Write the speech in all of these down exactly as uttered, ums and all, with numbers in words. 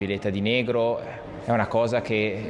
Villetta di Negro è una cosa che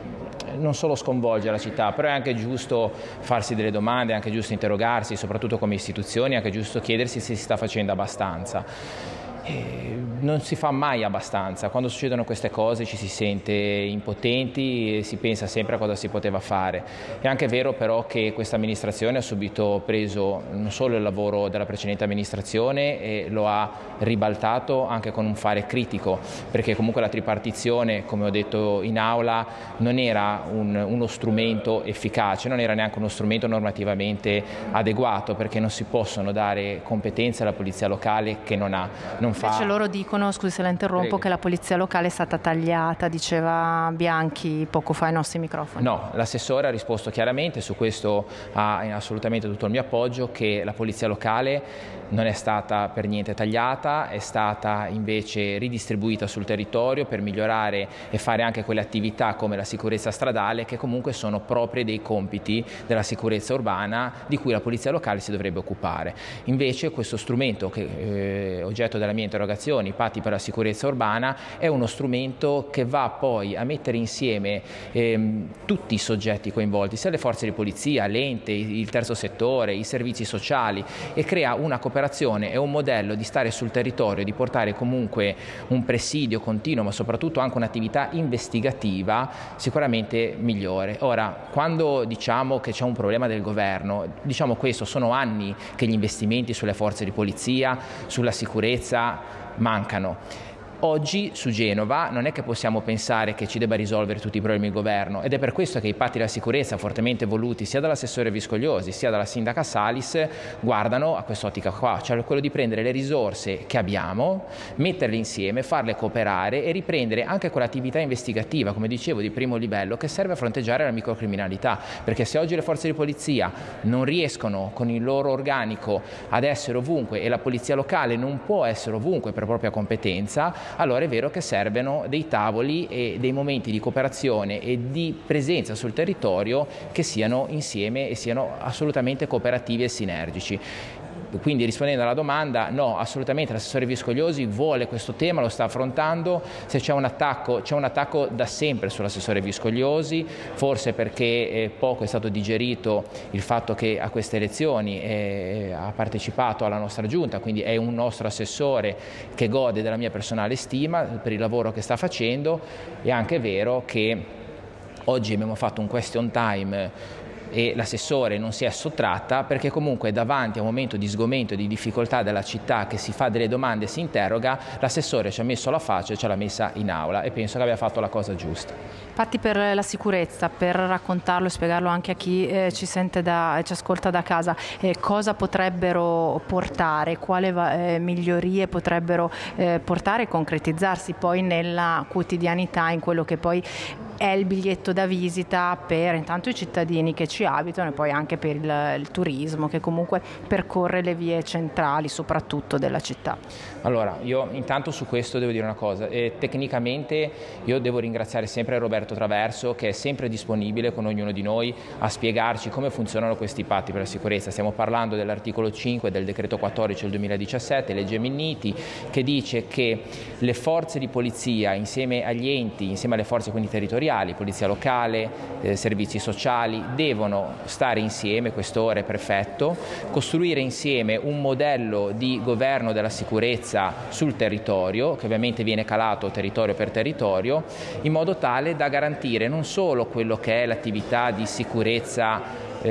non solo sconvolge la città, però è anche giusto farsi delle domande, è anche giusto interrogarsi, soprattutto come istituzioni, è anche giusto chiedersi se si sta facendo abbastanza. E non si fa mai abbastanza, quando succedono queste cose ci si sente impotenti e si pensa sempre a cosa si poteva fare. È anche vero però che questa amministrazione ha subito preso non solo il lavoro della precedente amministrazione e lo ha ribaltato anche con un fare critico, perché comunque la tripartizione, come ho detto in aula, non era un, uno strumento efficace, non era neanche uno strumento normativamente adeguato, perché non si possono dare competenze alla polizia locale che non ha. Non Invece loro dicono, scusi se la interrompo, Prego. che la polizia locale è stata tagliata, diceva Bianchi poco fa ai nostri microfoni. No, l'assessore ha risposto chiaramente, su questo ha assolutamente tutto il mio appoggio, che la polizia locale non è stata per niente tagliata, è stata invece ridistribuita sul territorio per migliorare e fare anche quelle attività come la sicurezza stradale che comunque sono proprie dei compiti della sicurezza urbana di cui la polizia locale si dovrebbe occupare. Invece questo strumento che è eh, oggetto della mia interrogazione, i patti per la sicurezza urbana, è uno strumento che va poi a mettere insieme ehm, tutti i soggetti coinvolti, sia le forze di polizia, l'ente, il terzo settore, i servizi sociali, e crea una cooperazione e un modello di stare sul territorio, di portare comunque un presidio continuo, ma soprattutto anche un'attività investigativa sicuramente migliore. Ora, quando diciamo che c'è un problema del governo, diciamo questo, sono anni che gli investimenti sulle forze di polizia, sulla sicurezza mancano. Oggi su Genova non è che possiamo pensare che ci debba risolvere tutti i problemi il governo, ed è per questo che i patti della sicurezza, fortemente voluti sia dall'assessore Viscogliosi sia dalla sindaca Salis, guardano a quest'ottica qua, cioè quello di prendere le risorse che abbiamo, metterle insieme, farle cooperare e riprendere anche quell'attività investigativa, come dicevo, di primo livello, che serve a fronteggiare la microcriminalità, perché se oggi le forze di polizia non riescono con il loro organico ad essere ovunque e la polizia locale non può essere ovunque per propria competenza, allora è vero che servono dei tavoli e dei momenti di cooperazione e di presenza sul territorio che siano insieme e siano assolutamente cooperativi e sinergici. Quindi, rispondendo alla domanda, no, assolutamente l'assessore Viscogliosi vuole questo tema, lo sta affrontando. Se c'è un attacco, c'è un attacco da sempre sull'assessore Viscogliosi, forse perché eh, poco è stato digerito il fatto che a queste elezioni eh, ha partecipato alla nostra giunta, quindi è un nostro assessore che gode della mia personale stima per il lavoro che sta facendo. È anche vero che oggi abbiamo fatto un question time e l'assessore non si è sottratta, perché comunque davanti a un momento di sgomento e di difficoltà della città, che si fa delle domande e si interroga, l'assessore ci ha messo la faccia e ce l'ha messa in aula, e penso che abbia fatto la cosa giusta. Patti per la sicurezza, per raccontarlo e spiegarlo anche a chi eh, ci sente da, ci ascolta da casa, eh, cosa potrebbero portare, quali eh, migliorie potrebbero eh, portare e concretizzarsi poi nella quotidianità, in quello che poi è il biglietto da visita per intanto i cittadini che ci abitano e poi anche per il, il turismo che comunque percorre le vie centrali soprattutto della città. Allora, io intanto su questo devo dire una cosa, eh, tecnicamente io devo ringraziare sempre Roberto Traverso, che è sempre disponibile con ognuno di noi a spiegarci come funzionano questi patti per la sicurezza. Stiamo parlando dell'articolo cinque del decreto quattordici del duemiladiciassette, legge Minniti, che dice che le forze di polizia insieme agli enti, insieme alle forze quindi territoriali, polizia locale, eh, servizi sociali, devono stare insieme, questore, prefetto, costruire insieme un modello di governo della sicurezza sul territorio, che ovviamente viene calato territorio per territorio, in modo tale da garantire non solo quello che è l'attività di sicurezza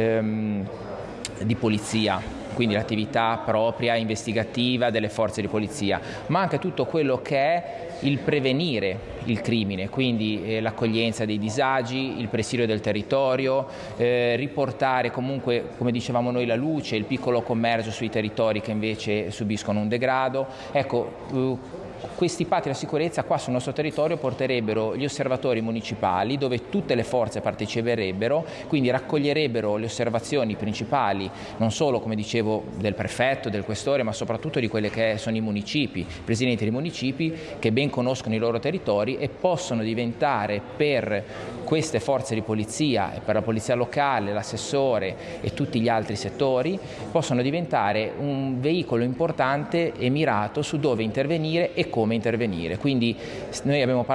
ehm, di polizia, quindi l'attività propria investigativa delle forze di polizia, ma anche tutto quello che è il prevenire il crimine, quindi eh, l'accoglienza dei disagi, il presidio del territorio, eh, riportare comunque, come dicevamo noi, la luce, il piccolo commercio sui territori che invece subiscono un degrado. Ecco, uh, questi patti della sicurezza qua sul nostro territorio porterebbero gli osservatori municipali, dove tutte le forze parteciperebbero, quindi raccoglierebbero le osservazioni principali, non solo, come dicevo, del prefetto, del questore, ma soprattutto di quelli che sono i municipi, i presidenti dei municipi, che ben conoscono i loro territori e possono diventare per queste forze di polizia e per la polizia locale, l'assessore e tutti gli altri settori, possono diventare un veicolo importante e mirato su dove intervenire e come intervenire. Quindi noi abbiamo parlato